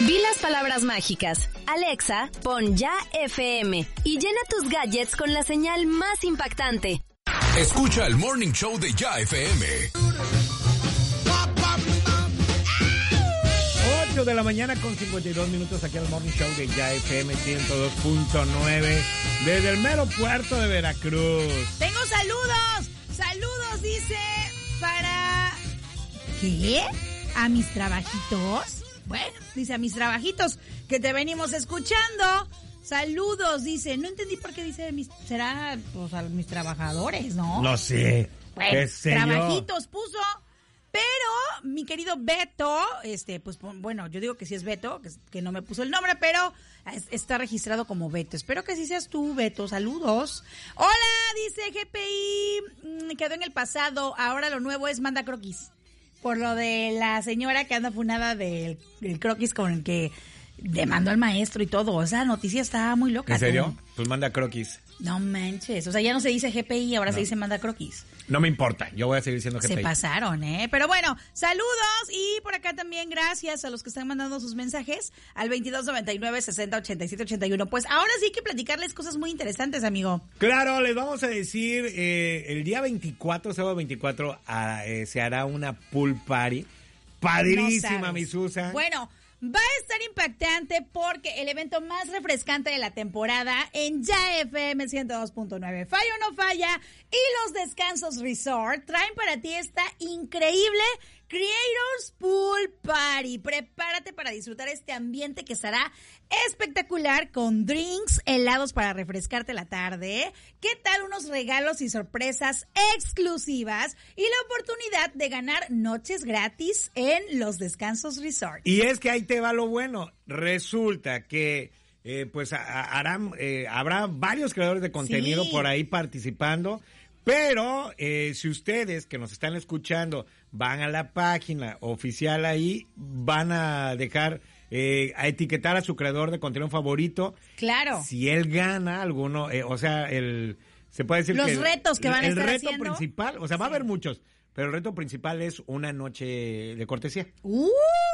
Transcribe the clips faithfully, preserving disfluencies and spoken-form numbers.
Di las palabras mágicas. Alexa, pon Ya F M y llena tus gadgets con la señal más impactante. Escucha el Morning Show de Ya F M. ocho de la mañana con cincuenta y dos minutos aquí al Morning Show de Ya F M ciento dos punto nueve desde el mero puerto de Veracruz. Tengo saludos, saludos dice para... ¿Qué? ¿A mis trabajitos? Bueno, dice a mis trabajitos que te venimos escuchando. Saludos, dice. No entendí por qué dice mis... Será pues a mis trabajadores, ¿no? No sé. Bueno, ¿Qué sé trabajitos yo? puso... Pero mi querido Beto, este, pues bueno, yo digo que sí es Beto, que, que no me puso el nombre, pero es, está registrado como Beto. Espero que sí seas tú, Beto. Saludos. Hola, dice G P I, mmm, quedó en el pasado. Ahora lo nuevo es manda croquis. Por lo de la señora que anda funada del, del croquis con el que demandó al maestro y todo. Esa noticia está muy loca. ¿En serio? ¿Tú? Pues manda croquis. No manches. O sea, ya no se dice G P I, ahora no. se dice manda croquis. No me importa, yo voy a seguir siendo G P I. Se pasaron, ¿eh? Pero bueno, saludos y por acá también gracias a los que están mandando sus mensajes al veintidós noventa y nueve, sesenta, ochenta y siete, ochenta y uno. Pues ahora sí hay que platicarles cosas muy interesantes, amigo. Claro, les vamos a decir, eh, el día veinticuatro, sábado veinticuatro, ah, eh, se hará una pool party. Padrísima, No mi Susan. Bueno, va a estar impactante porque el evento más refrescante de la temporada en Ya F M ciento dos punto nueve, Falla o no falla, y los Descansos Resort traen para ti esta increíble Creators Pool Party. Prepárate para disfrutar este ambiente que será espectacular con drinks, helados para refrescarte la tarde. ¿Qué tal unos regalos y sorpresas exclusivas y la oportunidad de ganar noches gratis en los Descansos Resort? Y es que ahí te va lo bueno. Resulta que eh, pues a, harán, eh, habrá varios creadores de contenido Sí. por ahí participando. Pero eh, si ustedes que nos están escuchando van a la página oficial ahí, van a dejar eh, a etiquetar a su creador de contenido favorito. Claro. Si él gana alguno, eh, o sea, el se puede decir Los que el- retos que van a el estar reto haciendo. principal, o sea, va a Sí. haber muchos, pero el reto principal es una noche de cortesía. Uh.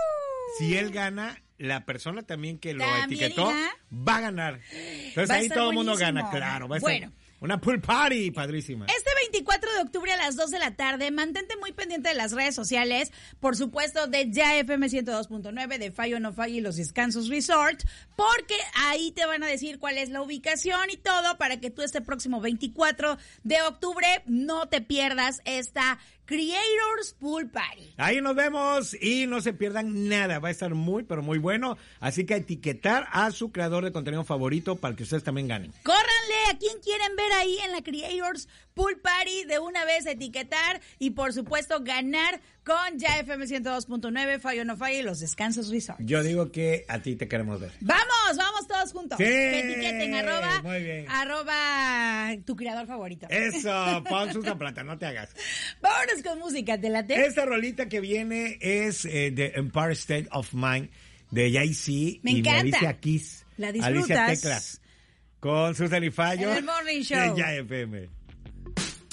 Si él gana, la persona también que lo ¿También etiquetó irá? va a ganar. Entonces Va a ahí estar todo el mundo buenísimo. gana, claro. Va a Bueno. ser una pool party padrísima. Este veinticuatro de octubre a las dos de la tarde, mantente muy pendiente de las redes sociales, por supuesto de Ya F M ciento dos punto nueve, de Fallo o no Fallo y los Descansos Resort, porque ahí te van a decir cuál es la ubicación y todo para que tú este próximo veinticuatro de octubre no te pierdas esta Creators Pool Party. Ahí nos vemos y no se pierdan nada. Va a estar muy, pero muy bueno. Así que etiquetar a su creador de contenido favorito para que ustedes también ganen. Córranle a quien quieren ver ahí en la Creators Pool Party, de una vez etiquetar y por supuesto ganar con Ya F M ciento dos punto nueve, Fallo o no Fallo y los Descansos Resort. Yo digo que a ti te queremos ver. Vamos, vamos todos juntos. Sí, Que etiqueten arroba, muy bien. arroba tu creador favorito. Eso, pon Susan Plata, no te hagas. Vámonos con música, ¿te late? Esta rolita que viene es eh, The Empire State of Mind de Jay-Z Me y encanta. Alicia Keys. La disfrutas. Alicia Teclas. Con Susan y Fallo. En el Morning Show. de Ya F M.